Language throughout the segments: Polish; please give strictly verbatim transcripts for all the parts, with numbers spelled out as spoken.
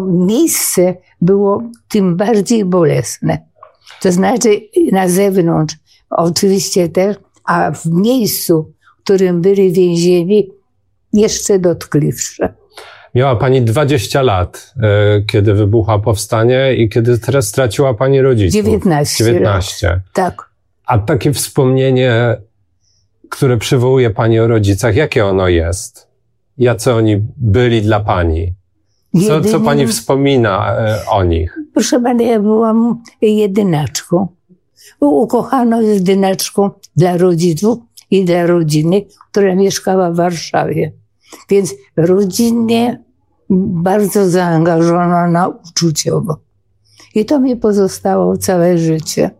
Miejsce było tym bardziej bolesne. To znaczy na zewnątrz oczywiście też, a w miejscu, w którym byli więzieni, jeszcze dotkliwsze. Miała pani dwadzieścia lat, kiedy wybuchło powstanie i kiedy teraz straciła pani rodziców. dziewiętnaście. dziewiętnaście. Lat. Tak. A takie wspomnienie, które przywołuje pani o rodzicach, jakie ono jest? Jacy oni byli dla pani? Co, co pani wspomina o nich? Proszę pana, ja byłam jedynaczką. Ukochaną jedynaczką dla rodziców i dla rodziny, która mieszkała w Warszawie. Więc rodzinnie bardzo zaangażowana uczuciowo. I to mi pozostało całe życie.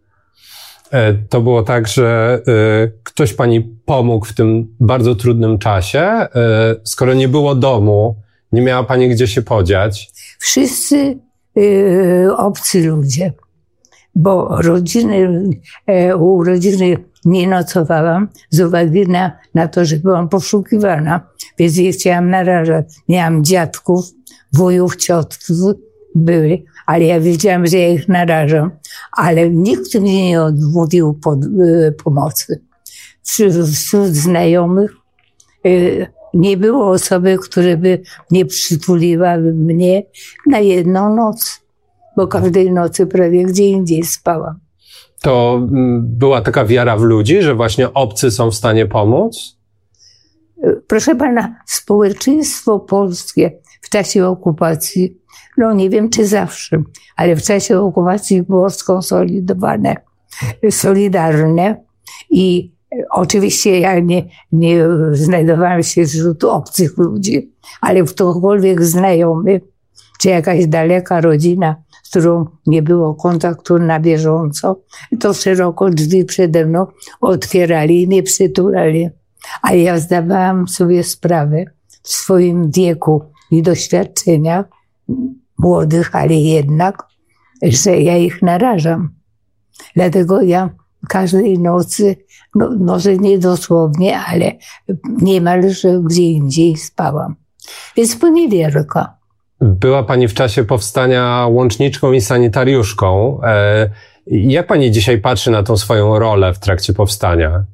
To było tak, że y, ktoś pani pomógł w tym bardzo trudnym czasie. Y, skoro nie było domu, nie miała pani gdzie się podziać. Wszyscy y, obcy ludzie. Bo rodziny, y, u rodziny nie nocowałam z uwagi na, na to, że byłam poszukiwana. Więc nie chciałam narażać. Miałam dziadków, wujów, ciotków byli, ale ja wiedziałam, że ja ich narażam. Ale nikt mi nie odmówił pod, y, pomocy. Wśród, wśród znajomych y, nie było osoby, która by nie przytuliła mnie na jedną noc. Bo każdej nocy prawie gdzie indziej spałam. To była taka wiara w ludzi, że właśnie obcy są w stanie pomóc? Proszę pana, społeczeństwo polskie w czasie okupacji, no nie wiem czy zawsze, ale w czasie okupacji było skonsolidowane, solidarne i oczywiście ja nie, nie znajdowałam się wśród obcych ludzi, ale ktokolwiek znajomy, czy jakaś daleka rodzina, z którą nie było kontaktu na bieżąco, to szeroko drzwi przede mną otwierali i mnie przytulali. A ja zdawałam sobie sprawę w swoim wieku i doświadczeniach, młodych, ale jednak, że ja ich narażam. Dlatego ja każdej nocy, no, może nie dosłownie, ale niemalże gdzie indziej spałam. Więc poniewiarka. Była pani w czasie powstania łączniczką i sanitariuszką. Jak pani dzisiaj patrzy na tą swoją rolę w trakcie powstania?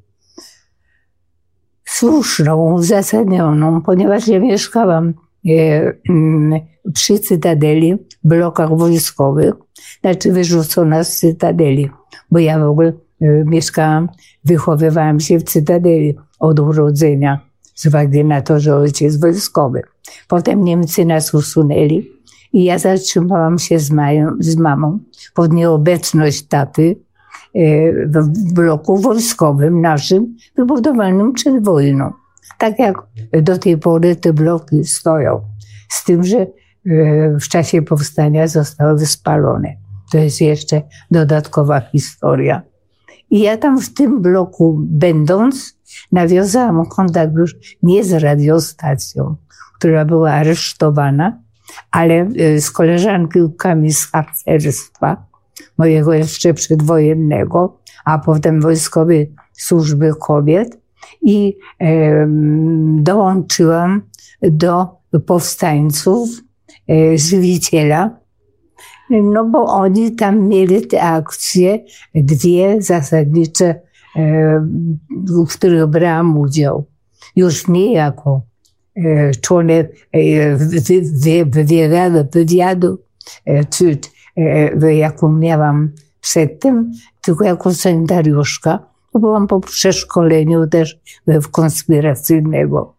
Słuszną, uzasadnioną, ponieważ ja mieszkałam przy Cytadeli, w blokach wojskowych, znaczy wyrzucona z Cytadeli, bo ja w ogóle mieszkałam, wychowywałam się w Cytadeli od urodzenia, z uwagi na to, że ojciec wojskowy. Potem Niemcy nas usunęli i ja zatrzymałam się z, mają, z mamą pod nieobecność taty w bloku wojskowym naszym, wybudowanym przed wojną. Tak jak do tej pory te bloki stoją. Z tym, że w czasie powstania zostały spalone. To jest jeszcze dodatkowa historia. I ja tam w tym bloku będąc, nawiązałam kontakt już nie z radiostacją, która była aresztowana, ale z koleżankami z harcerstwa, mojego jeszcze przedwojennego, a potem Wojskowej Służby Kobiet i e, dołączyłam do powstańców e, Żywiciela, no bo oni tam mieli te akcje, dwie zasadnicze, e, w których brałam udział. Już nie jako e, członek e, wywiadu, wywiadu e, czy e, jaką miałam przedtem, tylko jako sanitariuszka. Byłam po przeszkoleniu też konspiracyjnego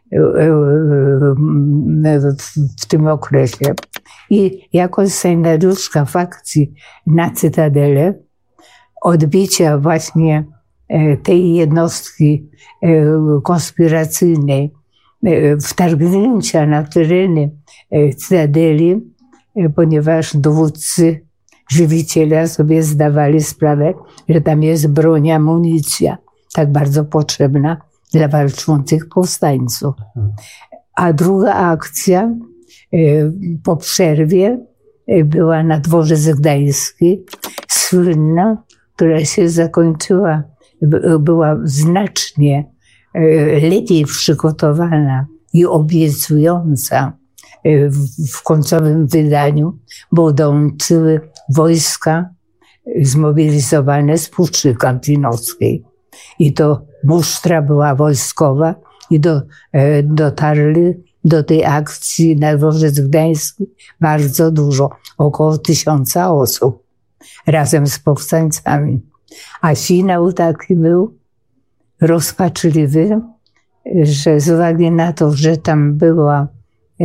w tym okresie. I jako sanitariuszka w akcji na Cytadelę, odbicia właśnie tej jednostki konspiracyjnej, wtargnięcia na tereny Cytadeli, ponieważ dowódcy Żywiciela sobie zdawali sprawę, że tam jest broń, amunicja, tak bardzo potrzebna dla walczących powstańców. A druga akcja po przerwie była na dworze gdańskiej, słynna, która się zakończyła, była znacznie lepiej przygotowana i obiecująca w, w końcowym wydaniu, bo dołączyły wojska zmobilizowane z Puszczy Kampinoskiej. I to musztra była wojskowa i do, dotarli do tej akcji na dworzec gdański bardzo dużo, około tysiąca osób, razem z powstańcami. A finał taki był rozpaczliwy, że z uwagi na to, że tam była e,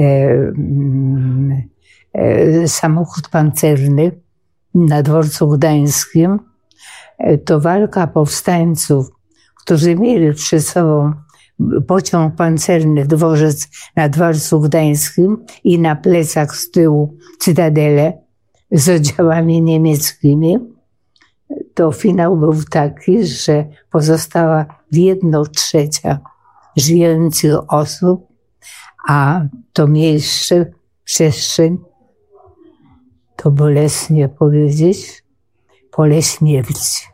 e, samochód pancerny na dworcu gdańskim, e, to walka powstańców, którzy mieli przed sobą pociąg pancerny, dworzec na dworcu gdańskim i na plecach z tyłu cytadelę z oddziałami niemieckimi, to finał był taki, że pozostała jedno trzecia żyjących osób, a to miejsce, przestrzeń, to bolesnie powiedzieć, pole śmierci.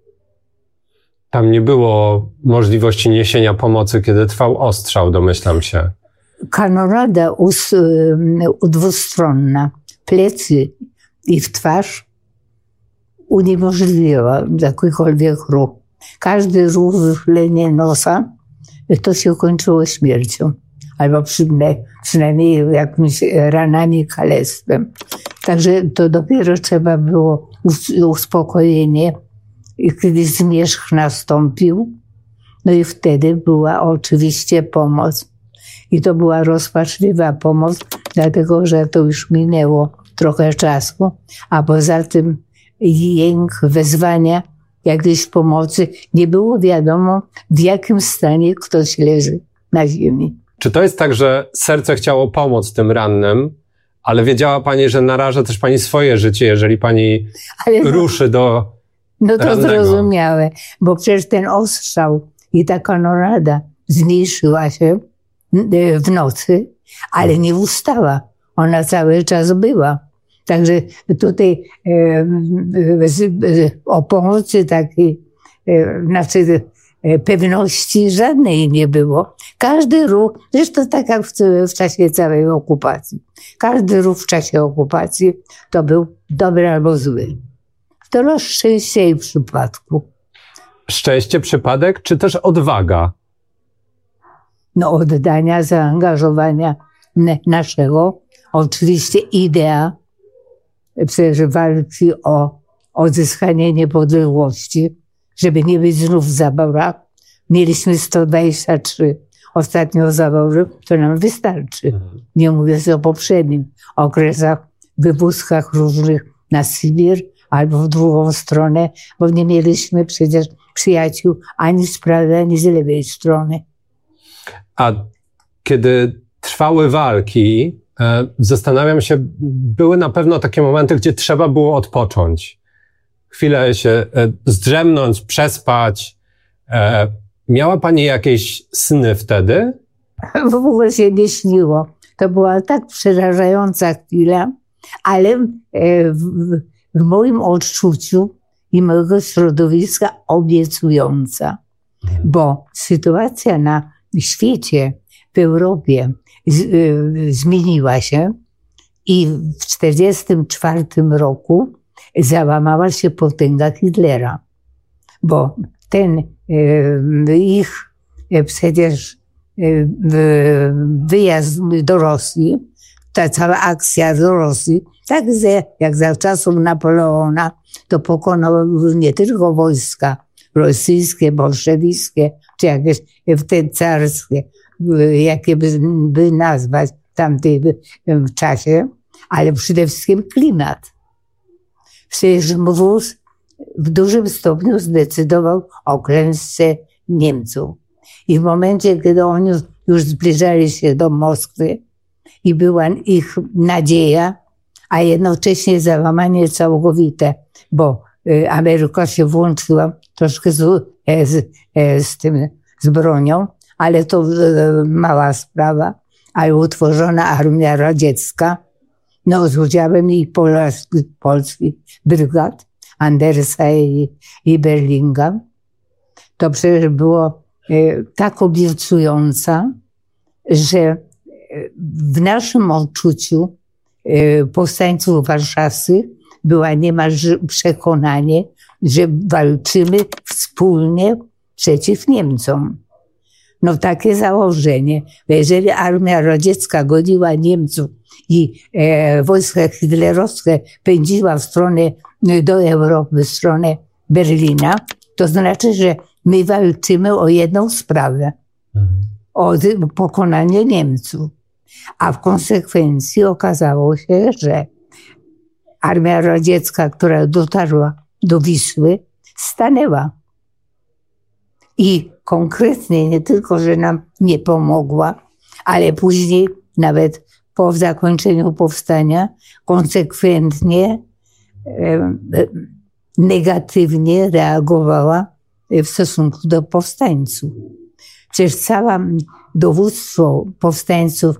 Tam nie było możliwości niesienia pomocy, kiedy trwał ostrzał, domyślam się. Kanonada us, dwustronna, plecy i w twarz uniemożliwiła jakikolwiek ruch. Każdy ruch, wychylenie nosa, to się kończyło śmiercią. Albo przynajmniej, przynajmniej jakimiś ranami, kalectwem. Także to dopiero trzeba było uspokojenie. I kiedy zmierzch nastąpił, no i wtedy była oczywiście pomoc. I to była rozpaczliwa pomoc, dlatego że to już minęło trochę czasu, a poza tym jęk, wezwania jakiejś pomocy, nie było wiadomo, w jakim stanie ktoś leży na ziemi. Czy to jest tak, że serce chciało pomóc tym rannym, ale wiedziała pani, że naraża też pani swoje życie, jeżeli pani no, ruszy do No to rannego. Zrozumiałe, bo przecież ten ostrzał i ta kanonada zmniejszyła się w nocy, ale nie ustała. Ona cały czas była. Także tutaj e, e, o pomocy takiej, e, znaczy e, pewności żadnej nie było. Każdy ruch, zresztą tak jak w, w czasie całej okupacji, każdy ruch w czasie okupacji to był dobry albo zły. To los szczęścia i przypadku. Szczęście, przypadek, czy też odwaga? No oddania, zaangażowania naszego. Oczywiście idea przecież walki o odzyskanie niepodległości, żeby nie być znów w zaborach. Mieliśmy sto dwadzieścia trzy ostatnio zabory, to nam wystarczy. Nie mówię o poprzednim okresach, wywózkach różnych na Sybir, albo w drugą stronę, bo nie mieliśmy przecież przyjaciół ani z prawej, ani z lewej strony. A kiedy trwały walki, e, zastanawiam się, były na pewno takie momenty, gdzie trzeba było odpocząć. Chwilę się e, zdrzemnąć, przespać. E, miała pani jakieś sny wtedy? W ogóle się nie śniło. To była tak przerażająca chwila, ale e, w, w moim odczuciu i mojego środowiska obiecująca, bo sytuacja na świecie, w Europie z, y, zmieniła się i w tysiąc dziewięćset czterdziestym czwartym roku załamała się potęga Hitlera, bo ten y, ich y, przecież y, wyjazd do Rosji, ta cała akcja do Rosji, tak jak za czasów Napoleona, to pokonał nie tylko wojska rosyjskie, bolszewickie, czy jakieś wtedy carskie, jakie by, by nazwać w tamtym czasie, ale przede wszystkim klimat. Przecież wóz w dużym stopniu zdecydował o klęsce Niemców. I w momencie, kiedy oni już zbliżali się do Moskwy i była ich nadzieja, a jednocześnie załamanie całkowite, bo Ameryka się włączyła troszkę z, z, z tym, z bronią, ale to mała sprawa, ale utworzona armia radziecka, no z udziałem i polskich, polskich brygad, Andersa i, i Berlinga, to przecież było e, tak obiecująca, że w naszym odczuciu powstańców warszawskich była niemal przekonanie, że walczymy wspólnie przeciw Niemcom. No takie założenie. Jeżeli armia radziecka goniła Niemców i e, wojska hitlerowskie pędziła w stronę do Europy, w stronę Berlina, to znaczy, że my walczymy o jedną sprawę. Mhm. O pokonanie Niemców. A w konsekwencji okazało się, że armia radziecka, która dotarła do Wisły, stanęła. I konkretnie nie tylko, że nam nie pomogła, ale później nawet po zakończeniu powstania konsekwentnie e, negatywnie reagowała w stosunku do powstańców. Przecież całe dowództwo powstańców,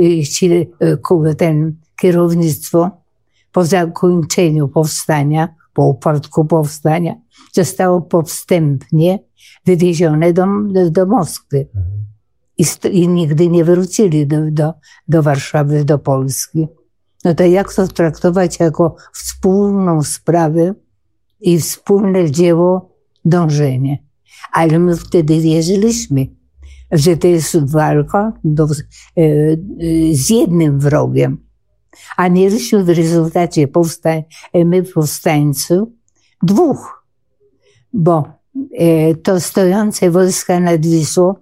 ten kierownictwo po zakończeniu powstania, po upadku powstania, zostało powstępnie wywiezione do, do Moskwy. I, st- I nigdy nie wrócili do, do, do Warszawy, do Polski. No to jak to traktować jako wspólną sprawę i wspólne dzieło, dążenie. Ale my wtedy wierzyliśmy, że to jest walka do, z jednym wrogiem. A mieliśmy w rezultacie powstań, my powstańców dwóch. Bo to stojące wojska nad Wisłą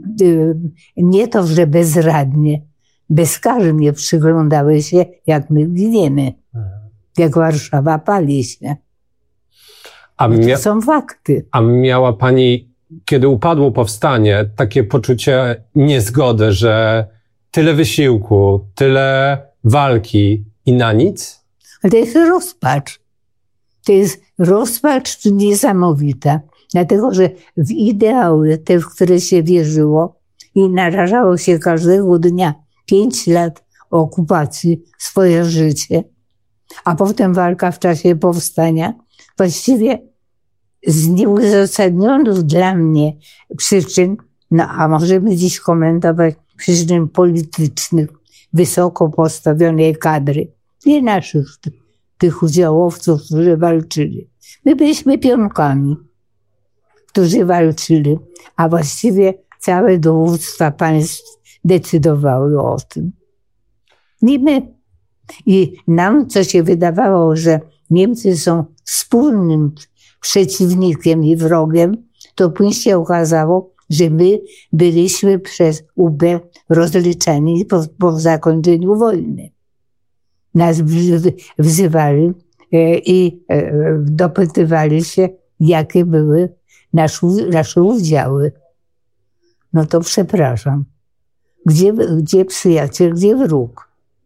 nie to, że bezradnie, bezkarnie przyglądały się, jak my giniemy, jak Warszawa pali się. A mia- to są fakty. A miała pani, kiedy upadło powstanie, takie poczucie niezgody, że tyle wysiłku, tyle walki i na nic? Ale to jest rozpacz. To jest rozpacz niesamowita. Dlatego, że w ideały, te, w które się wierzyło i narażało się każdego dnia pięć lat okupacji, swoje życie, a potem walka w czasie powstania, właściwie z nieuzasadnionych dla mnie przyczyn, no a możemy dziś komentować przyczyn politycznych, wysoko postawionej kadry, nie naszych tych udziałowców, którzy walczyli. My byliśmy pionkami, którzy walczyli, a właściwie całe dowództwa państw decydowały o tym. Nie my. I nam, co się wydawało, że Niemcy są wspólnym przeciwnikiem i wrogiem, to później się okazało, że my byliśmy przez U B rozliczani po, po zakończeniu wojny. Nas wzywali i dopytywali się, jakie były nasze, nasze udziały. No to przepraszam. Gdzie, gdzie przyjaciel, gdzie wróg?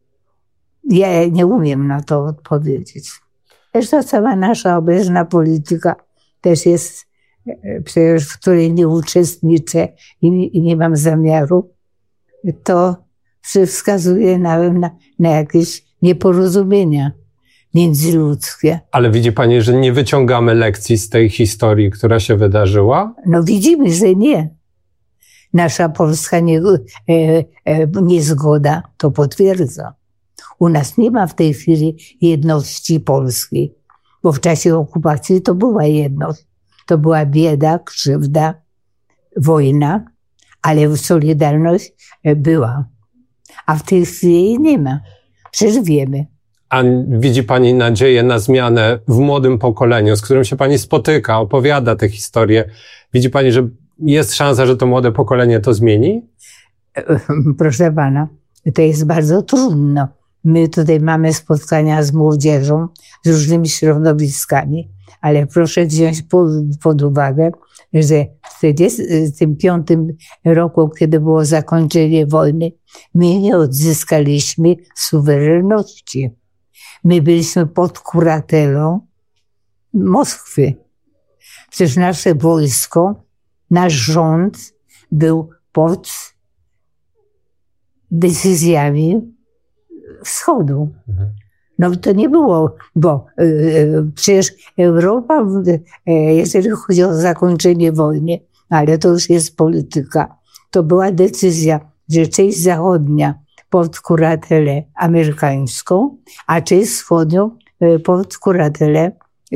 Ja nie umiem na to odpowiedzieć. Zresztą cała nasza obecna polityka też jest, przecież w której nie uczestniczę i, i nie mam zamiaru, to wskazuje na, na, na jakieś nieporozumienia międzyludzkie. Ale widzi pani, że nie wyciągamy lekcji z tej historii, która się wydarzyła? No widzimy, że nie. Nasza polska nie, e, e, niezgoda to potwierdza. U nas nie ma w tej chwili jedności polskiej, bo w czasie okupacji to była jedność. To była bieda, krzywda, wojna, ale solidarność była. A w tej chwili jej nie ma. Przecież wiemy. A widzi pani nadzieję na zmianę w młodym pokoleniu, z którym się pani spotyka, opowiada tę historię? Widzi pani, że jest szansa, że to młode pokolenie to zmieni? Proszę pana, to jest bardzo trudno. My tutaj mamy spotkania z młodzieżą, z różnymi środowiskami, ale proszę wziąć pod, pod uwagę, że w tysiąc dziewięćset czterdziestym piątym roku, kiedy było zakończenie wojny, my nie odzyskaliśmy suwerenności. My byliśmy pod kuratelą Moskwy. Przecież nasze wojsko, nasz rząd był pod decyzjami Wschodu. No to nie było, bo y, przecież Europa, y, jeżeli chodzi o zakończenie wojny, ale to już jest polityka, to była decyzja, że część zachodnia pod kuratelę amerykańską, a część wschodnią pod kuratelę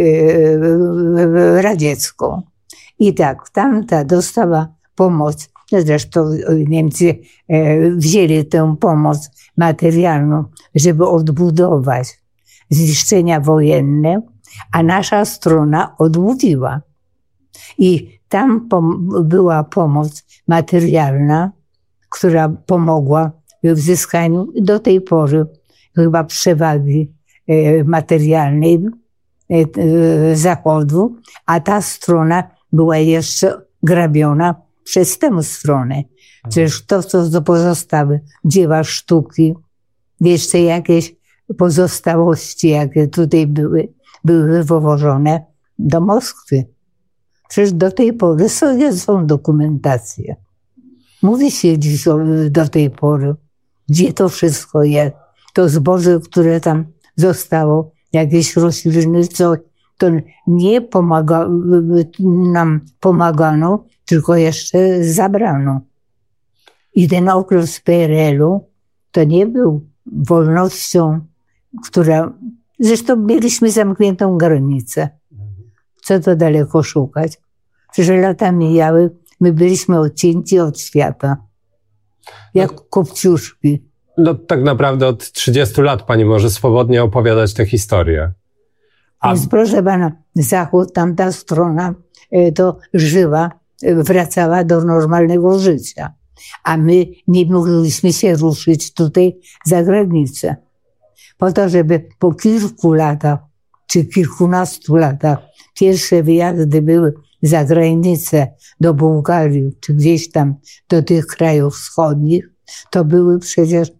radziecką. I tak, tamta dostała pomoc. Zresztą Niemcy wzięli tę pomoc materialną, żeby odbudować zniszczenia wojenne, a nasza strona odmówiła. I tam pom- była pomoc materialna, która pomogła w zyskaniu do tej pory chyba przewagi e, materialnej e, e, Zachodu, a ta strona była jeszcze grabiona przez tę stronę. Przecież to, co pozostały dzieła sztuki, jeszcze jakieś pozostałości, jakie tutaj były, były wywożone do Moskwy. Przecież do tej pory są, są dokumentacje. Mówi się dziś do tej pory, gdzie to wszystko jest. To zboże, które tam zostało, jakieś rośliny, co to nie pomaga, nam pomagano, tylko jeszcze zabrano. I ten okres P R L-u to nie był wolnością, która... Zresztą mieliśmy zamkniętą granicę. Co to daleko szukać? Przecież lata mijały, my byliśmy odcięci od świata. Jak no, kopciuszki. No tak naprawdę od trzydziestu lat pani może swobodnie opowiadać tę historię. A... Więc proszę pana, Zachód, tamta strona to żyła, wracała do normalnego życia. A my nie mogliśmy się ruszyć tutaj za granicę. Po to, żeby po kilku latach, czy kilkunastu latach, pierwsze wyjazdy były za granicę, do Bułgarii, czy gdzieś tam do tych krajów wschodnich, to były przecież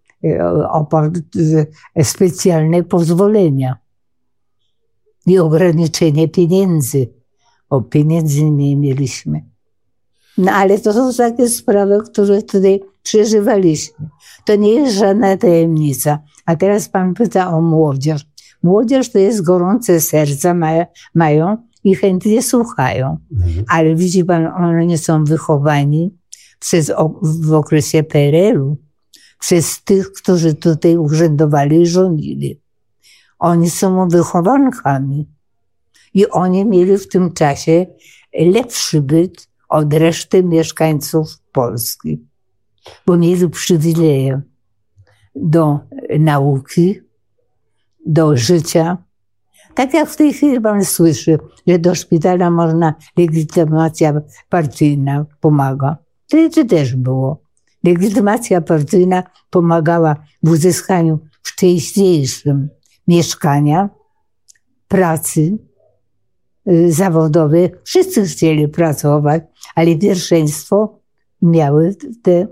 specjalne pozwolenia i ograniczenie pieniędzy. O pieniędzy nie mieliśmy. No ale to są takie sprawy, które tutaj przeżywaliśmy. To nie jest żadna tajemnica. A teraz pan pyta o młodzież. Młodzież to jest gorące serca, mają, mają i chętnie słuchają. Mhm. Ale widzi pan, oni są wychowani przez, w okresie P R L-u przez tych, którzy tutaj urzędowali i rządzili. Oni są wychowankami. I oni mieli w tym czasie lepszy byt od reszty mieszkańców Polski. Bo mieli przywileje do nauki, do życia. Tak jak w tej chwili pan słyszy, że do szpitala można, legitymacja partyjna pomaga. To też było. Legitymacja partyjna pomagała w uzyskaniu wcześniejszym mieszkania, pracy zawodowej. Wszyscy chcieli pracować, ale pierwszeństwo miały te,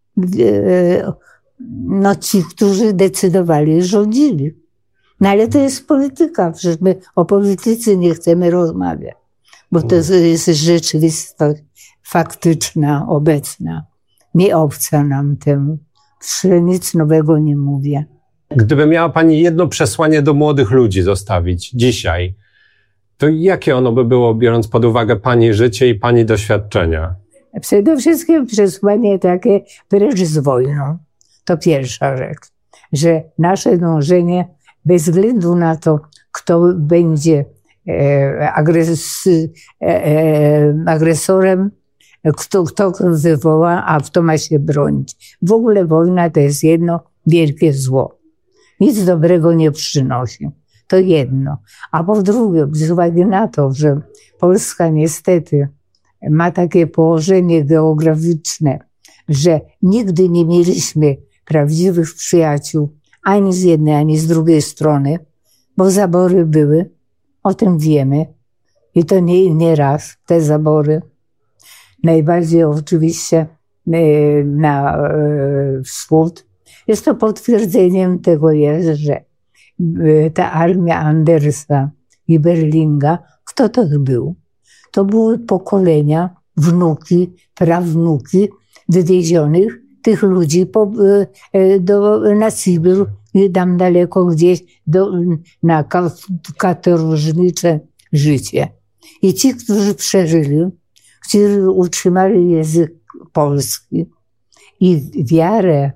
no ci, którzy decydowali, rządzili. No ale to jest polityka, przecież my o polityce nie chcemy rozmawiać, bo to jest rzeczywistość faktyczna, obecna. Nie obca nam temu. Nic nowego nie mówię. Gdyby miała pani jedno przesłanie do młodych ludzi zostawić dzisiaj, to jakie ono by było, biorąc pod uwagę pani życie i pani doświadczenia? Przede wszystkim przesłanie takie, precz z wojną. To pierwsza rzecz, że nasze dążenie, bez względu na to, kto będzie e, agres, e, e, agresorem, kto, kto wywoła, a kto ma się bronić. W ogóle wojna to jest jedno wielkie zło. Nic dobrego nie przynosi. To jedno. A po drugie, z uwagi na to, że Polska niestety ma takie położenie geograficzne, że nigdy nie mieliśmy prawdziwych przyjaciół ani z jednej, ani z drugiej strony, bo zabory były, o tym wiemy. I to nie, nie raz, te zabory. Najbardziej oczywiście na wschód. Jest to potwierdzeniem tego jest, że ta armia Andersa i Berlinga, kto to był? To były pokolenia, wnuki, prawnuki wywiezionych tych ludzi po, do, na Sybir i tam daleko gdzieś do, na katorżnicze życie. I ci, którzy przeżyli, którzy utrzymali język polski i wiarę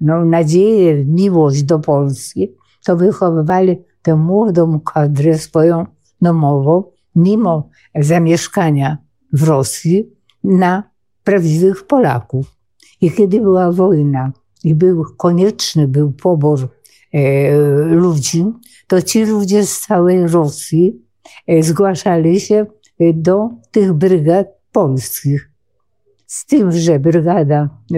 no, nadzieję, miłość do Polski, to wychowywali tę młodą kadrę swoją domową, mimo zamieszkania w Rosji, na prawdziwych Polaków. I kiedy była wojna i był konieczny był pobór e, ludzi, to ci ludzie z całej Rosji e, zgłaszali się do tych brygad polskich. Z tym, że brygada e,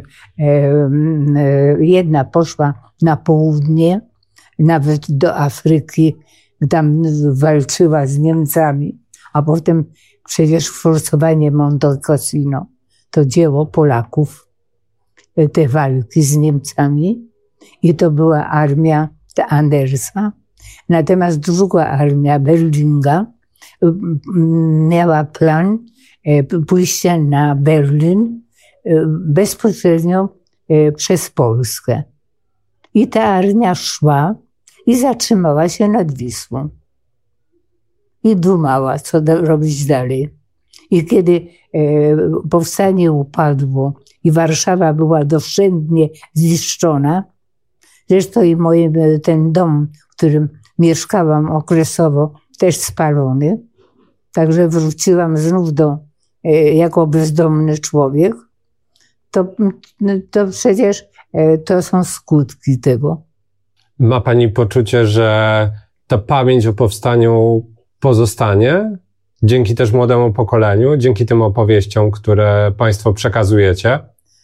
e, jedna poszła na południe, nawet do Afryki, tam walczyła z Niemcami, a potem przecież forsowanie Monte Cassino to dzieło Polaków, te walki z Niemcami, i to była armia Andersa. Natomiast druga armia Berlinga miała plan pójścia na Berlin bezpośrednio przez Polskę. I ta armia szła i zatrzymała się nad Wisłą. I dumała, co robić dalej. I kiedy powstanie upadło i Warszawa była doszczętnie zniszczona, zresztą i moje, ten dom, w którym mieszkałam okresowo, też spalony, także wróciłam znów do, jako bezdomny człowiek, to, to przecież to są skutki tego. Ma pani poczucie, że ta pamięć o powstaniu pozostanie? Dzięki też młodemu pokoleniu, dzięki tym opowieściom, które państwo przekazujecie?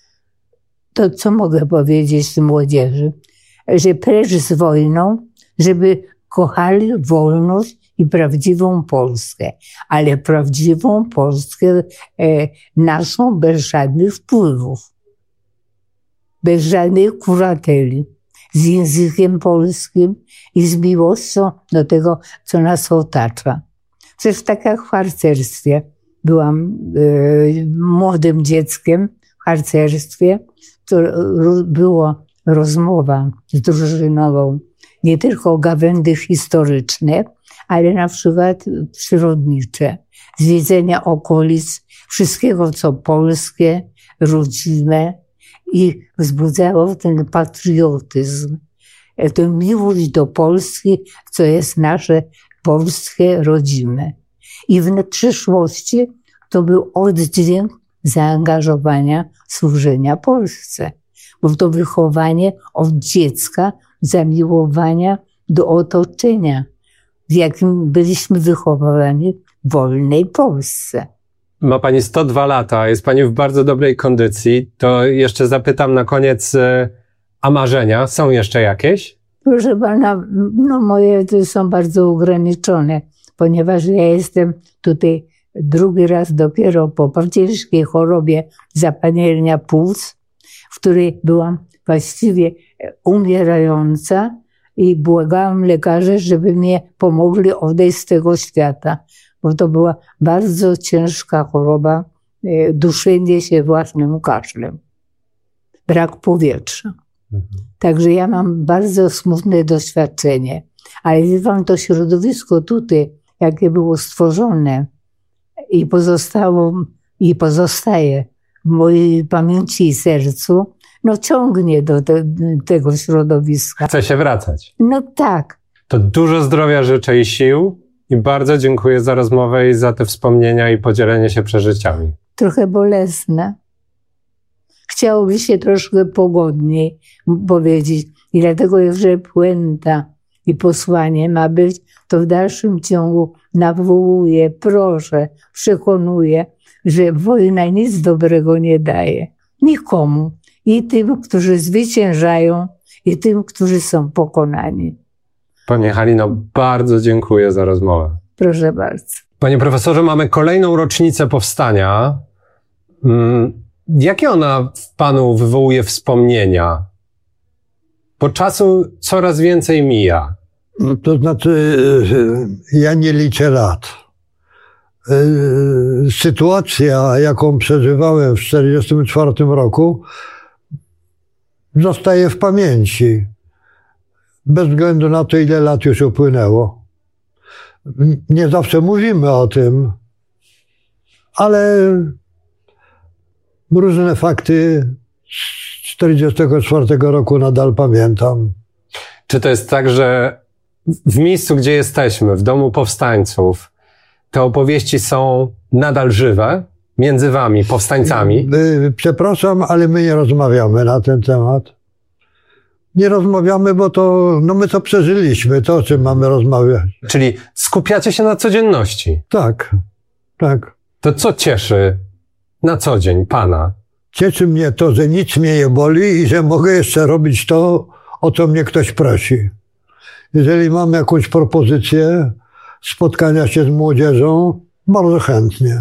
To co mogę powiedzieć młodzieży? Że precz z wojną, żeby kochali wolność i prawdziwą Polskę. Ale prawdziwą Polskę e, naszą bez żadnych wpływów. Bez żadnej kurateli. Z językiem polskim i z miłością do tego, co nas otacza. Przecież tak jak w harcerstwie. Byłam e, młodym dzieckiem w harcerstwie. To było rozmowa z drużynową, nie tylko gawędy historyczne, ale na przykład przyrodnicze. Zwiedzenia okolic, wszystkiego co polskie, rodzime, i wzbudzało ten patriotyzm, tę miłość do Polski, co jest nasze polskie, rodzime. I w przyszłości to był oddźwięk zaangażowania, służenia Polsce. Bo to wychowanie od dziecka, zamiłowania do otoczenia, w jakim byliśmy wychowywani w wolnej Polsce. Ma pani sto dwa lata, jest pani w bardzo dobrej kondycji. To jeszcze zapytam na koniec, a marzenia są jeszcze jakieś? Proszę pana, no moje to są bardzo ograniczone, ponieważ ja jestem tutaj drugi raz dopiero po ciężkiej chorobie zapalenia płuc, w której byłam właściwie umierająca i błagałam lekarzy, żeby mnie pomogli odejść z tego świata, bo to była bardzo ciężka choroba, duszenie się własnym kaszlem, brak powietrza. Mhm. Także ja mam bardzo smutne doświadczenie, ale wie pan, to środowisko tutaj, jakie było stworzone i pozostało, i pozostaje w mojej pamięci i sercu, no ciągnie do te, tego środowiska. Chce się wracać. No tak. To dużo zdrowia życzę i sił i bardzo dziękuję za rozmowę i za te wspomnienia i podzielenie się przeżyciami. Trochę bolesne. Chciałoby się troszkę pogodniej powiedzieć i dlatego, że puenta i posłanie ma być, to w dalszym ciągu nawołuję, proszę, przekonuję, że wojna nic dobrego nie daje. Nikomu. I tym, którzy zwyciężają, i tym, którzy są pokonani. Pani Halino, bardzo dziękuję za rozmowę. Proszę bardzo. Panie profesorze, mamy kolejną rocznicę powstania. Jakie ona w panu wywołuje wspomnienia? Bo czasu coraz więcej mija. No to znaczy, ja nie liczę lat. Sytuacja, jaką przeżywałem w czterdziestym czwartym roku, zostaje w pamięci. Bez względu na to, ile lat już upłynęło. Nie zawsze mówimy o tym, ale różne fakty z czterdziestego czwartego roku nadal pamiętam. Czy to jest tak, że w miejscu, gdzie jesteśmy, w Domu Powstańców, te opowieści są nadal żywe między wami, powstańcami? Przepraszam, ale my nie rozmawiamy na ten temat. Nie rozmawiamy, bo to, no my to przeżyliśmy, to o czym mamy rozmawiać. Czyli skupiacie się na codzienności? Tak, tak. To co cieszy na co dzień pana? Cieszy mnie to, że nic mnie nie boli i że mogę jeszcze robić to, o co mnie ktoś prosi. Jeżeli mam jakąś propozycję spotkania się z młodzieżą, bardzo chętnie.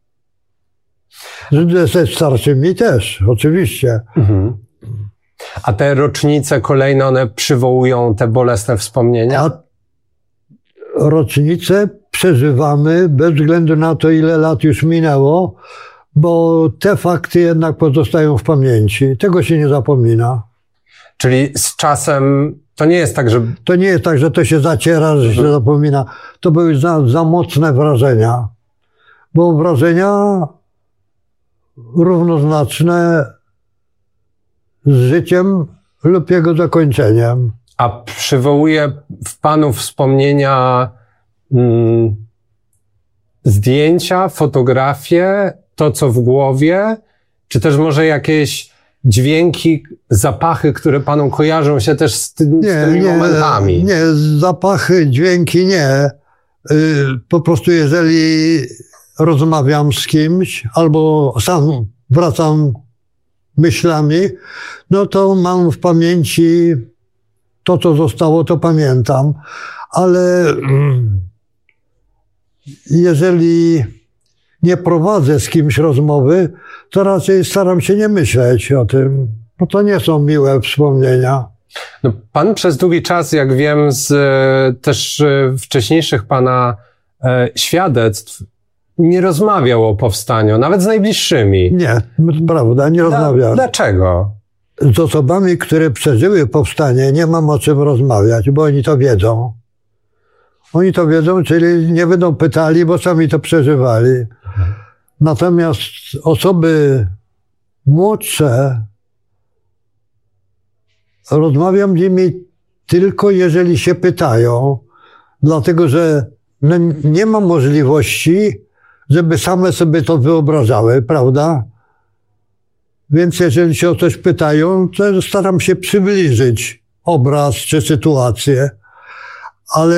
Ze starszymi też, oczywiście. Mhm. A te rocznice kolejne, one przywołują te bolesne wspomnienia? A rocznice przeżywamy bez względu na to, ile lat już minęło, bo te fakty jednak pozostają w pamięci. Tego się nie zapomina. Czyli z czasem to nie jest tak, że... To nie jest tak, że to się zaciera, że się zapomina. To były za, za mocne wrażenia. Bo wrażenia równoznaczne z życiem lub jego zakończeniem. A przywołuje w panu wspomnienia mm, zdjęcia, fotografie, to co w głowie, czy też może jakieś dźwięki, zapachy, które panu kojarzą się też z, ty, nie, z tymi nie, momentami? Nie, zapachy, dźwięki nie. Po prostu jeżeli rozmawiam z kimś albo sam wracam myślami, no to mam w pamięci to, co zostało, to pamiętam. Ale jeżeli nie prowadzę z kimś rozmowy, to raczej staram się nie myśleć o tym. No to nie są miłe wspomnienia. No, pan przez długi czas, jak wiem z e, też e, wcześniejszych pana e, świadectw, nie rozmawiał o powstaniu, nawet z najbliższymi. Nie, prawda, nie rozmawiam. Dlaczego? Z osobami, które przeżyły powstanie, nie mam o czym rozmawiać, bo oni to wiedzą. Oni to wiedzą, czyli nie będą pytali, bo sami to przeżywali. Natomiast osoby młodsze, rozmawiam z nimi tylko jeżeli się pytają, dlatego że no nie ma możliwości, żeby same sobie to wyobrażały, prawda? Więc jeżeli się o coś pytają, to staram się przybliżyć obraz czy sytuację, ale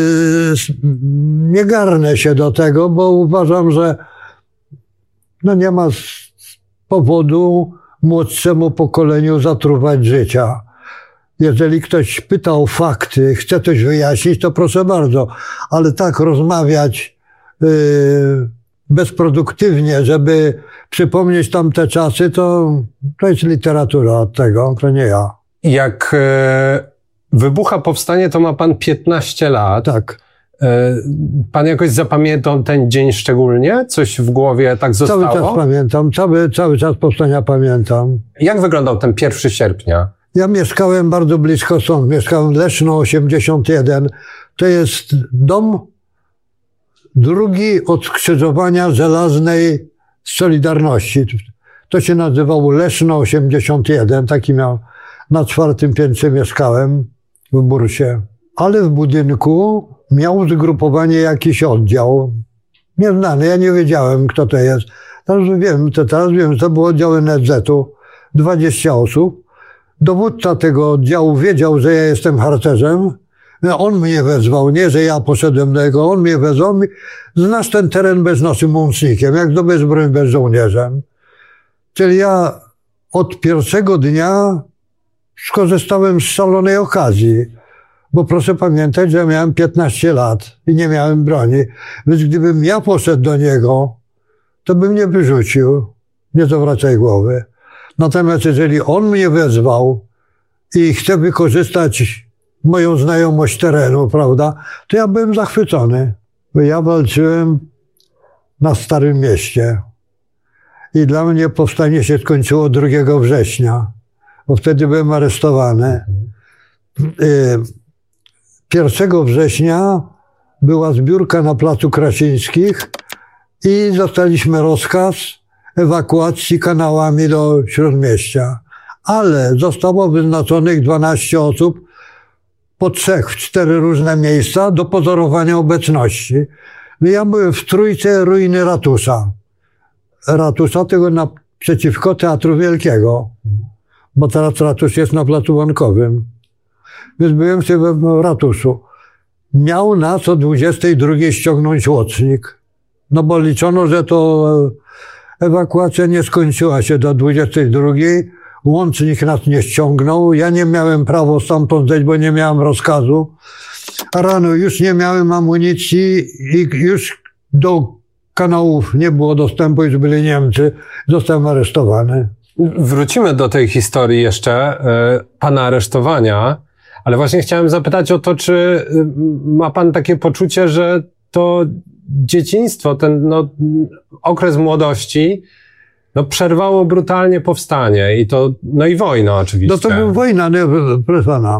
nie garnę się do tego, bo uważam, że no nie ma powodu młodszemu pokoleniu zatruwać życia. Jeżeli ktoś pyta o fakty, chce coś wyjaśnić, to proszę bardzo, ale tak rozmawiać yy, bezproduktywnie, żeby przypomnieć tamte czasy, to, to jest literatura od tego, to nie ja. Jak e, wybucha powstanie, to ma pan piętnaście lat. Tak. E, pan jakoś zapamiętał ten dzień szczególnie? Coś w głowie tak zostało? Cały czas pamiętam, cały, cały czas powstania pamiętam. Jak wyglądał ten pierwszy sierpnia? Ja mieszkałem bardzo blisko stąd, mieszkałem Leszno osiemdziesiąt jeden. To jest dom drugi od skrzyżowania Żelaznej z Solidarności. To się nazywało Leszno osiemdziesiąt jeden, taki miał, na czwartym piętrze mieszkałem w Bursie. Ale w budynku miał zgrupowanie jakiś oddział. Nieznany, ja nie wiedziałem, kto to jest. Teraz wiem, to teraz wiem, to był oddział N S Z u, dwadzieścia osób. Dowódca tego oddziału wiedział, że ja jestem harcerzem. On mnie wezwał, nie, że ja poszedłem do niego, on mnie wezwał. Znasz ten teren bez naszym łącznikiem, jak zdobyć broń bez żołnierzem. Czyli ja od pierwszego dnia skorzystałem z szalonej okazji. Bo proszę pamiętać, że ja miałem piętnaście lat i nie miałem broni. Więc gdybym ja poszedł do niego, to bym mnie wyrzucił. Nie zawracaj głowy. Natomiast jeżeli on mnie wezwał i chce wykorzystać moją znajomość terenu, prawda, to ja byłem zachwycony. Bo ja walczyłem na Starym Mieście. I dla mnie powstanie się skończyło drugiego września, bo wtedy byłem aresztowany. pierwszego września była zbiórka na Placu Krasińskich i dostaliśmy rozkaz, ewakuacji kanałami do Śródmieścia. Ale zostało wyznaczonych dwanaście osób po trzech w cztery różne miejsca do pozorowania obecności. No ja byłem w trójce ruiny ratusza. Ratusza tego naprzeciwko Teatru Wielkiego, bo teraz ratusz jest na Placu Bankowym. Więc byłem sobie w ratuszu. Miał nas o dwudziestej drugiej ściągnąć łącznik. No bo liczono, że to ewakuacja nie skończyła się do dwudziestej drugiej. Łącznik nas nie ściągnął. Ja nie miałem prawa stamtąd zejść, bo nie miałem rozkazu. A rano już nie miałem amunicji i już do kanałów nie było dostępu, już byli Niemcy. Zostałem aresztowany. Wrócimy do tej historii jeszcze, pana aresztowania, ale właśnie chciałem zapytać o to, czy ma pan takie poczucie, że to dzieciństwo, ten no, okres młodości, no przerwało brutalnie powstanie i to, no i wojna oczywiście. No to była wojna, nie, proszę pana.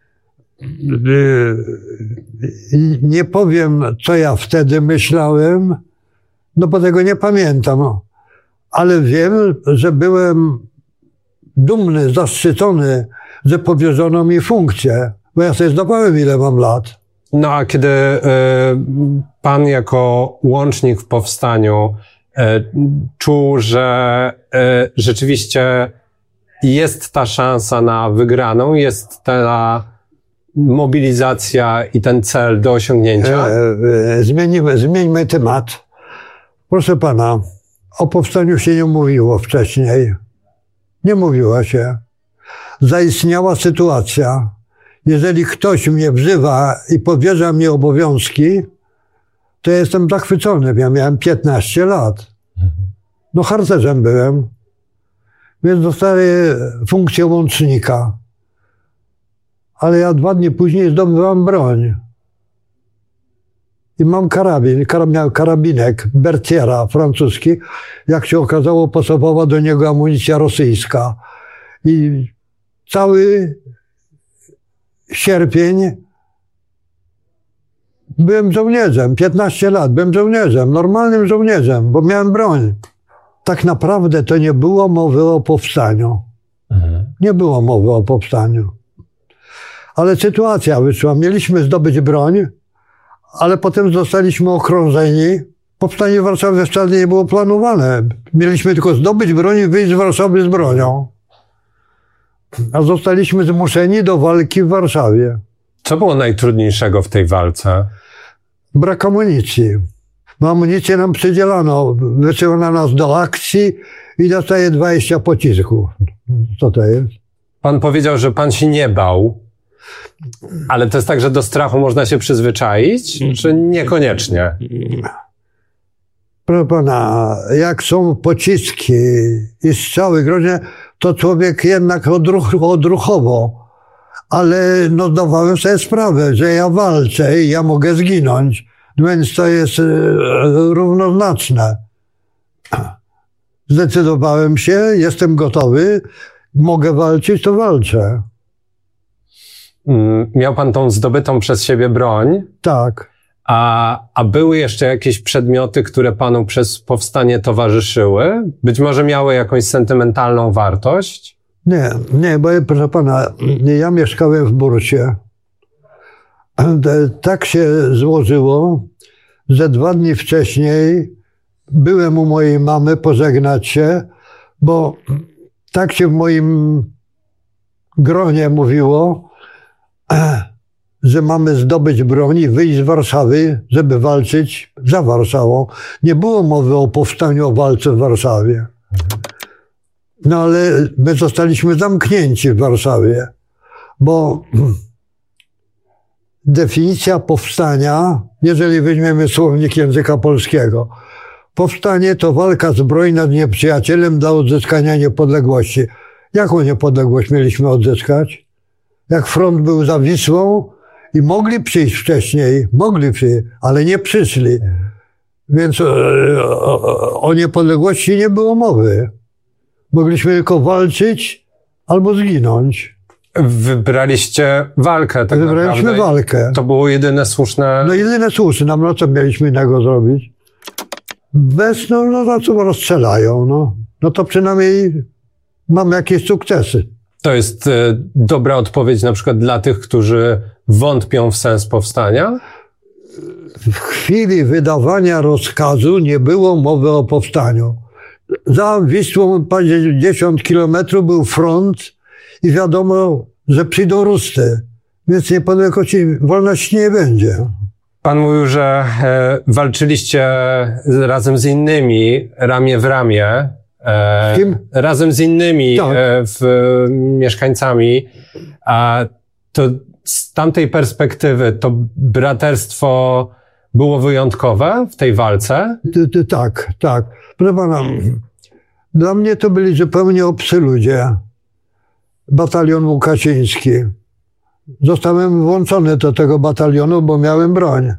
Nie powiem, co ja wtedy myślałem, no bo tego nie pamiętam, ale wiem, że byłem dumny, zaszczycony, że powierzono mi funkcję, bo ja sobie zdawałem, ile mam lat. No a kiedy y, pan jako łącznik w powstaniu y, czuł, że y, rzeczywiście jest ta szansa na wygraną, jest ta mobilizacja i ten cel do osiągnięcia? E, e, zmienimy, zmieńmy temat. Proszę pana, o powstaniu się nie mówiło wcześniej. Nie mówiło się. Zaistniała sytuacja. Jeżeli ktoś mnie wzywa i powierza mi obowiązki, to ja jestem zachwycony. Ja miałem piętnaście lat. No harcerzem byłem. Więc dostaję funkcję łącznika. Ale ja dwa dni później zdobywam broń. I mam karabin. Karab, miałem karabinek Berthiera francuski. Jak się okazało, pasowała do niego amunicja rosyjska. I cały sierpień byłem żołnierzem. piętnaście lat byłem żołnierzem. Normalnym żołnierzem, bo miałem broń. Tak naprawdę to nie było mowy o powstaniu. Mhm. Nie było mowy o powstaniu. Ale sytuacja wyszła. Mieliśmy zdobyć broń, ale potem zostaliśmy okrążeni. Powstanie w Warszawie wcale nie było planowane. Mieliśmy tylko zdobyć broń i wyjść z Warszawy z bronią. A zostaliśmy zmuszeni do walki w Warszawie. Co było najtrudniejszego w tej walce? Brak amunicji. Bo amunicję nam przydzielano. Wysyłano nas do akcji i dostaje dwadzieścia pocisków. Co to jest? Pan powiedział, że pan się nie bał. Ale to jest tak, że do strachu można się przyzwyczaić, czy niekoniecznie? Proszę pana, jak są pociski i strzały groźne, to człowiek jednak odruch, odruchowo. Ale no zdawałem sobie sprawę, że ja walczę i ja mogę zginąć. Więc to jest równoznaczne. Zdecydowałem się, jestem gotowy, mogę walczyć, to walczę. Miał pan tą zdobytą przez siebie broń. Tak. A, a były jeszcze jakieś przedmioty, które panu przez powstanie towarzyszyły? Być może miały jakąś sentymentalną wartość? Nie, nie, bo proszę pana, ja mieszkałem w Bursie. Tak się złożyło, że dwa dni wcześniej byłem u mojej mamy pożegnać się, bo tak się w moim gronie mówiło, że mamy zdobyć broń i wyjść z Warszawy, żeby walczyć za Warszawą. Nie było mowy o powstaniu, o walce w Warszawie. No ale my zostaliśmy zamknięci w Warszawie, bo definicja powstania, jeżeli weźmiemy słownik języka polskiego, powstanie to walka zbrojna z nieprzyjacielem dla odzyskania niepodległości. Jaką niepodległość mieliśmy odzyskać? Jak front był za Wisłą i mogli przyjść wcześniej, mogli przyjść, ale nie przyszli. Więc o, o niepodległości nie było mowy. Mogliśmy tylko walczyć albo zginąć. Wybraliście walkę tak Wybraliśmy naprawdę. walkę. To było jedyne słuszne... No jedyne słuszne, no co mieliśmy innego zrobić? Bez, no, no, no co rozstrzelają, no. No to przynajmniej mam jakieś sukcesy. To jest y, dobra odpowiedź na przykład dla tych, którzy wątpią w sens powstania? W chwili wydawania rozkazu nie było mowy o powstaniu. Za Wisłą dziesięć kilometrów był front i wiadomo, że przyjdą Ruscy. Więc niepodległości, wolności nie będzie. Pan mówił, że e, walczyliście razem z innymi, ramię w ramię. E, Kim? Razem z innymi Tak. e, w, mieszkańcami. A to z tamtej perspektywy to braterstwo było wyjątkowe w tej walce? Ty, ty, tak, tak. Proszę pana, dla mnie to byli zupełnie obcy ludzie. Batalion Łukasiński. Zostałem włączony do tego batalionu, bo miałem broń.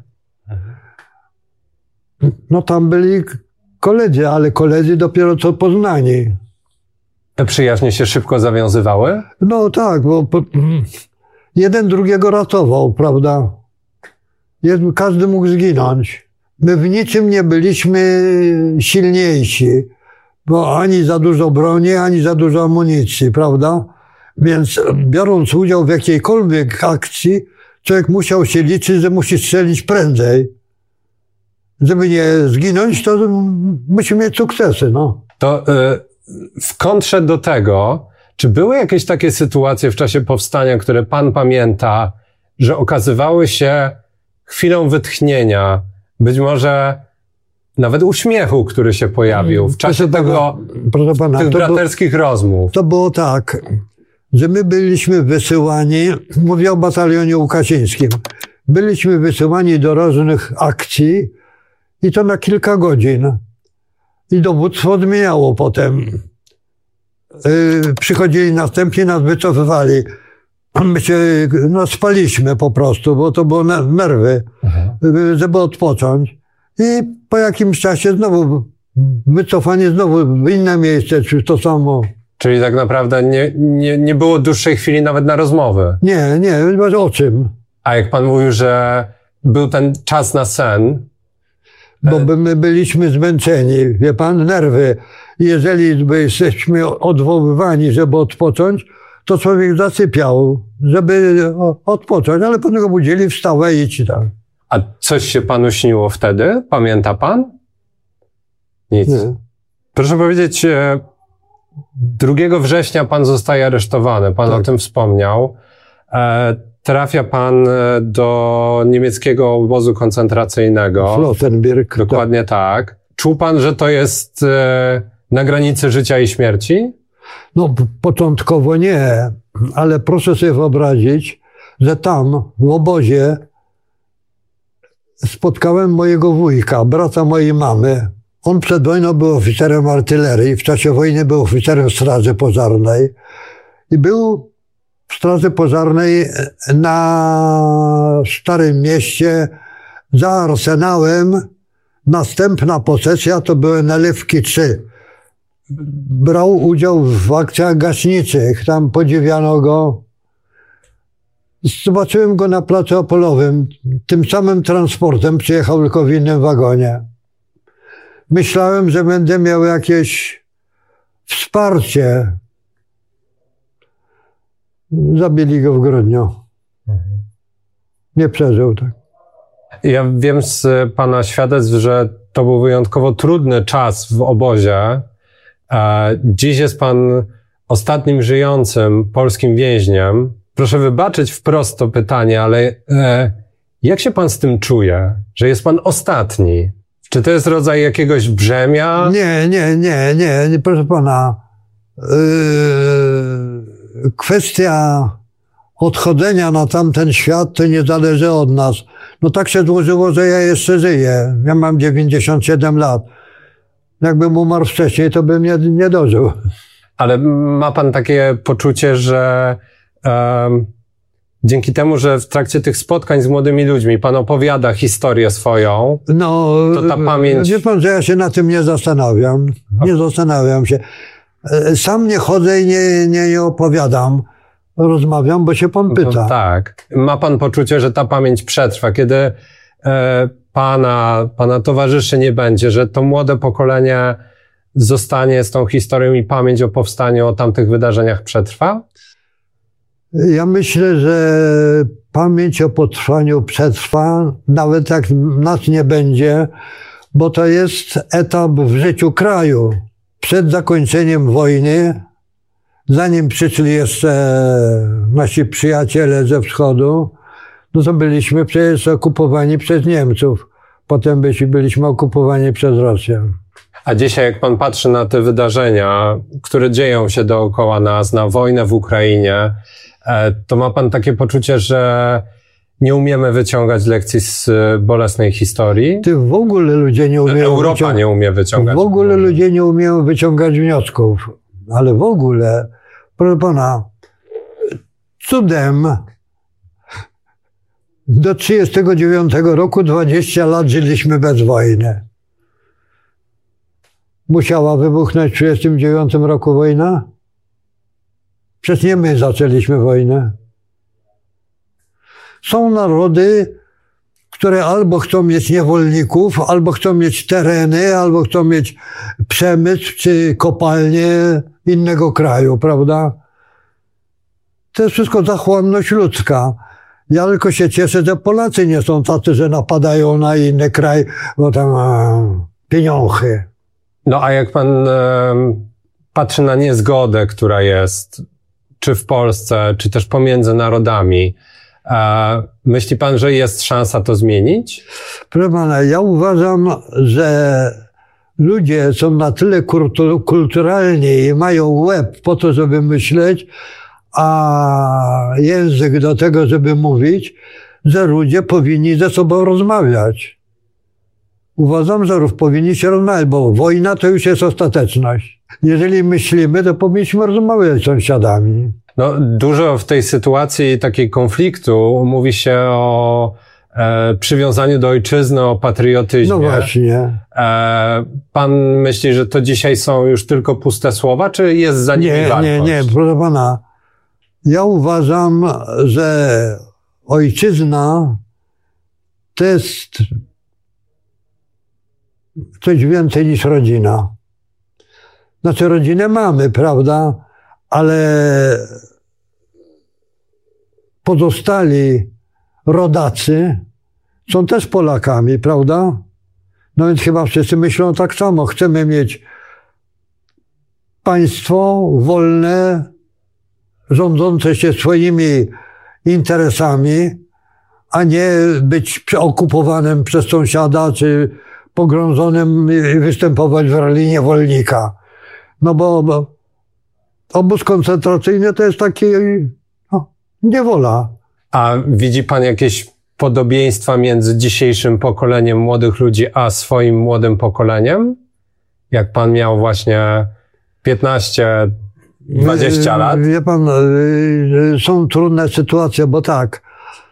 No tam byli koledzy, ale koledzy dopiero co poznani. Te przyjaźnie się szybko zawiązywały? No tak, bo po, jeden drugiego ratował, prawda? Jeden, każdy mógł zginąć. My w niczym nie byliśmy silniejsi, bo ani za dużo broni, ani za dużo amunicji, prawda? Więc biorąc udział w jakiejkolwiek akcji, człowiek musiał się liczyć, że musi strzelić prędzej. Żeby nie zginąć, to musi mieć sukcesy, no. To y, w kontrze do tego, czy były jakieś takie sytuacje w czasie powstania, które pan pamięta, że okazywały się chwilą wytchnienia, być może nawet uśmiechu, który się pojawił w czasie proszę tego, pana, proszę pana, tych to braterskich było, rozmów? To było tak, że my byliśmy wysyłani, mówię o batalionie łukasińskim, byliśmy wysyłani do różnych akcji i to na kilka godzin. I dowództwo zmieniało potem. Yy, przychodzili następnie, nas wycofywali. My się no, spaliśmy po prostu, bo to było nerwy, yy, żeby odpocząć. I po jakimś czasie znowu wycofanie znowu w inne miejsce, czy to samo. Czyli tak naprawdę nie, nie, nie było dłuższej chwili nawet na rozmowy. Nie, nie, o czym? A jak pan mówił, że był ten czas na sen, bo my byliśmy zmęczeni, wie pan, nerwy. Jeżeli jesteśmy odwoływani, żeby odpocząć, to człowiek zasypiał, żeby odpocząć, ale potem go budzili, wstawaj i idź tam. a coś się panu śniło wtedy? Pamięta pan? Nic. Nie. Proszę powiedzieć, drugiego września pan zostaje aresztowany, pan Tak. o tym wspomniał. E, trafia pan do niemieckiego obozu koncentracyjnego. Flossenbürg. Dokładnie tak. Czuł pan, że to jest e, na granicy życia i śmierci? No, początkowo nie, ale proszę sobie wyobrazić, że tam, w obozie, spotkałem mojego wujka, brata mojej mamy. On przed wojną był oficerem artylerii, w czasie wojny był oficerem Straży Pożarnej i był w Straży Pożarnej na Starym Mieście za Arsenałem. Następna posesja to były Nalewki trzy. Brał udział w akcjach gaśniczych, tam podziwiano go. Zobaczyłem go na placu Opolowym. Tym samym transportem przyjechał, tylko w innym wagonie. Myślałem, że będę miał jakieś wsparcie. Zabili go w grudniu. Nie przeżył tak. Ja wiem z pana świadectw, że to był wyjątkowo trudny czas w obozie. Dziś jest pan ostatnim żyjącym polskim więźniem. Proszę wybaczyć wprost to pytanie, ale e, jak się pan z tym czuje, że jest pan ostatni? Czy to jest rodzaj jakiegoś brzemia? Nie, nie, nie, nie, nie proszę pana. Yy, kwestia odchodzenia na tamten świat to nie zależy od nas. No tak się złożyło, że ja jeszcze żyję. Ja mam dziewięćdziesiąt siedem lat. Jakbym umarł wcześniej, to bym nie, nie dożył. Ale ma pan takie poczucie, że um, dzięki temu, że w trakcie tych spotkań z młodymi ludźmi pan opowiada historię swoją, no, to ta pamięć... Wie pan, że ja się na tym nie zastanawiam. Nie zastanawiam się. Sam nie chodzę i nie, nie, nie opowiadam. Rozmawiam, bo się pan pyta. No, tak. Ma pan poczucie, że ta pamięć przetrwa, kiedy e, pana, pana towarzyszy nie będzie, że to młode pokolenie zostanie z tą historią i pamięć o powstaniu, o tamtych wydarzeniach przetrwa? Ja myślę, że pamięć o potrwaniu przetrwa, nawet jak nas nie będzie, bo to jest etap w życiu kraju. Przed zakończeniem wojny, zanim przyszli jeszcze nasi przyjaciele ze wschodu, no to byliśmy przecież okupowani przez Niemców. Potem byliśmy okupowani przez Rosję. A dzisiaj, jak pan patrzy na te wydarzenia, które dzieją się dookoła nas, na wojnę w Ukrainie, to ma pan takie poczucie, że nie umiemy wyciągać lekcji z bolesnej historii? Ty w ogóle ludzie nie umieją Europa wyciągać, nie umie wyciągać. W ogóle ludzie nie umieją wyciągać wniosków. Ale w ogóle, proszę pana, cudem do trzydziestego dziewiątego roku dwadzieścia lat żyliśmy bez wojny. Musiała wybuchnąć w trzydziestym dziewiątym roku wojna? Przecież nie my zaczęliśmy wojnę. Są narody, które albo chcą mieć niewolników, albo chcą mieć tereny, albo chcą mieć przemysł czy kopalnie innego kraju, prawda? To jest wszystko zachłanność ludzka. Ja tylko się cieszę, że Polacy nie są tacy, że napadają na inny kraj, bo tam a, pieniądze. No a jak pan e, patrzy na niezgodę, która jest, czy w Polsce, czy też pomiędzy narodami, e, myśli pan, że jest szansa to zmienić? Proszę pana, ja uważam, że ludzie są na tyle kulturalni i mają łeb po to, żeby myśleć, a język do tego, żeby mówić, że ludzie powinni ze sobą rozmawiać. Uważam, że powinni się rozmawiać, bo wojna to już jest ostateczność. Jeżeli myślimy, to powinniśmy rozmawiać z sąsiadami. No, dużo w tej sytuacji takiej konfliktu mówi się o e, przywiązaniu do ojczyzny, o patriotyzmie. No właśnie. E, pan myśli, że to dzisiaj są już tylko puste słowa, czy jest za nimi nie, wartość? Nie, nie, proszę pana. Ja uważam, że ojczyzna to jest coś więcej niż rodzina. Znaczy rodzinę mamy, prawda? Ale pozostali rodacy są też Polakami, prawda? No więc chyba wszyscy myślą tak samo. Chcemy mieć państwo wolne, rządzące się swoimi interesami, a nie być okupowanym przez sąsiada, czy pogrążonym i występować w roli niewolnika. No bo, bo obóz koncentracyjny to jest taki no, niewola. A widzi pan jakieś podobieństwa między dzisiejszym pokoleniem młodych ludzi, a swoim młodym pokoleniem? Jak pan miał właśnie piętnaście, dwadzieścia lat? Wie pan, są trudne sytuacje, bo tak,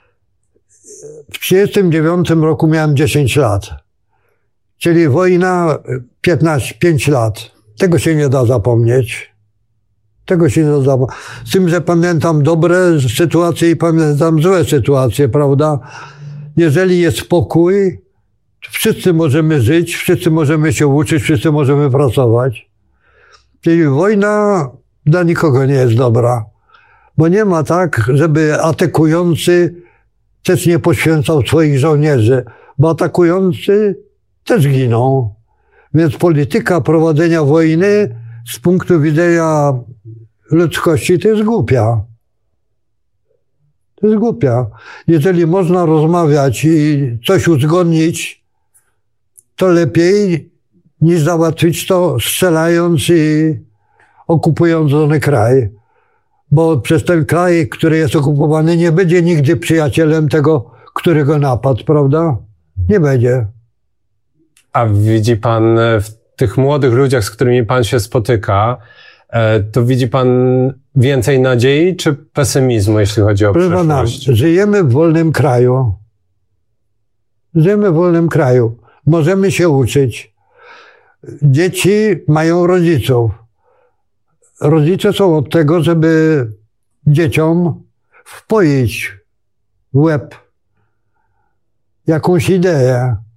w trzydziestym dziewiątym roku miałem dziesięć lat. Czyli wojna piętnaście, pięć lat. Tego się nie da zapomnieć. Tego się nie da zapomnieć. Z tym, że pamiętam dobre sytuacje i pamiętam złe sytuacje, prawda? Jeżeli jest spokój, wszyscy możemy żyć, wszyscy możemy się uczyć, wszyscy możemy pracować. Czyli wojna dla nikogo nie jest dobra. Bo nie ma tak, żeby atakujący też nie poświęcał swoich żołnierzy. Bo atakujący też giną. Więc polityka prowadzenia wojny z punktu widzenia ludzkości to jest głupia. To jest głupia. Jeżeli można rozmawiać i coś uzgodnić, to lepiej niż załatwić to strzelając i okupując dany kraj. Bo przez ten kraj, który jest okupowany, nie będzie nigdy przyjacielem tego, który go napadł, prawda? Nie będzie. A widzi pan w tych młodych ludziach, z którymi pan się spotyka, to widzi pan więcej nadziei czy pesymizmu, jeśli chodzi o Proszę pana, przyszłość? żyjemy w wolnym kraju. Żyjemy w wolnym kraju. Możemy się uczyć. Dzieci mają rodziców. Rodzice są od tego, żeby dzieciom wpoić w łeb jakąś ideę.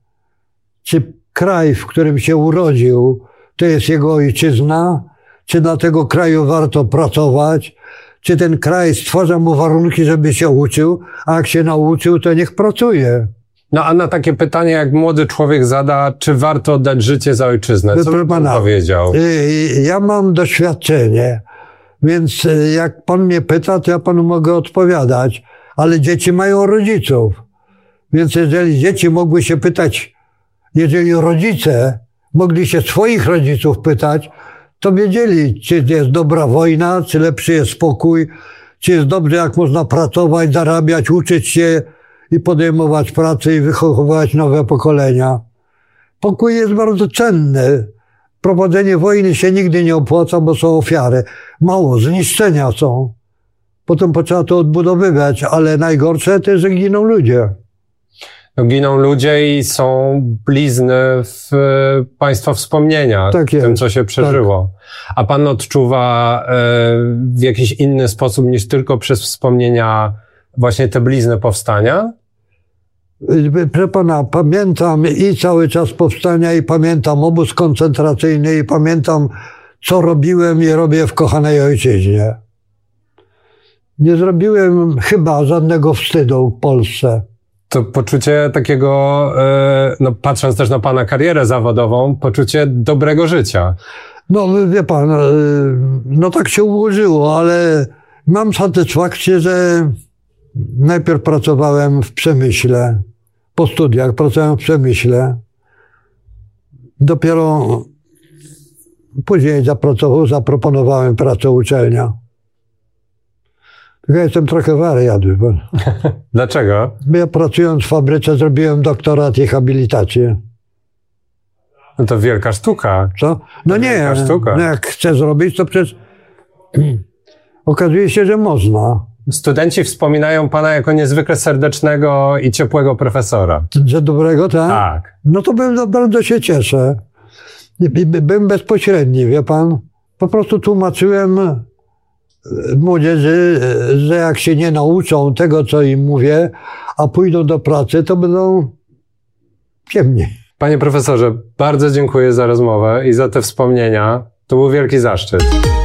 czy kraj, w którym się urodził, to jest jego ojczyzna, czy dla tego kraju warto pracować, czy ten kraj stwarza mu warunki, żeby się uczył, a jak się nauczył, to niech pracuje. No a na takie pytanie, jak młody człowiek zada, czy warto oddać życie za ojczyznę, co by pan powiedział? Ja mam doświadczenie, więc jak pan mnie pyta, to ja panu mogę odpowiadać, ale dzieci mają rodziców. Więc jeżeli dzieci mogły się pytać, jeżeli rodzice mogli się swoich rodziców pytać, to wiedzieli, czy jest dobra wojna, czy lepszy jest spokój, czy jest dobrze, jak można pracować, zarabiać, uczyć się i podejmować pracę i wychowywać nowe pokolenia. Pokój jest bardzo cenny. Prowadzenie wojny się nigdy nie opłaca, bo są ofiary. Mało, zniszczenia są. Potem potrzeba to odbudowywać, ale najgorsze to jest, że giną ludzie. No, giną ludzie i są blizny w państwa wspomnienia, tak w tym, co się przeżyło. Tak. A pan odczuwa e, w jakiś inny sposób niż tylko przez wspomnienia właśnie te blizny powstania? Proszę pana, pamiętam i cały czas powstania, i pamiętam obóz koncentracyjny, i pamiętam, co robiłem i robię w kochanej ojczyźnie. Nie zrobiłem chyba żadnego wstydu w Polsce. To poczucie takiego, no patrząc też na pana karierę zawodową, poczucie dobrego życia. No wie pan, no tak się ułożyło, ale mam satysfakcję, że najpierw pracowałem w przemyśle, po studiach pracowałem w przemyśle. Dopiero później zapracował, zaproponowałem pracę uczelnia. Ja jestem trochę wariat. Dlaczego? Bo ja pracując w fabryce zrobiłem doktorat i habilitację. No to wielka sztuka. Co? No to nie, sztuka. No jak chcę zrobić, to przecież okazuje się, że można. Studenci wspominają pana jako niezwykle serdecznego i ciepłego profesora. Że dobrego, tak? Tak. No to bym, bardzo się cieszę. Byłem bezpośredni, wie pan. Po prostu tłumaczyłem młodzieży, że jak się nie nauczą tego, co im mówię, a pójdą do pracy, to będą ciemni. Panie profesorze, bardzo dziękuję za rozmowę i za te wspomnienia. To był wielki zaszczyt.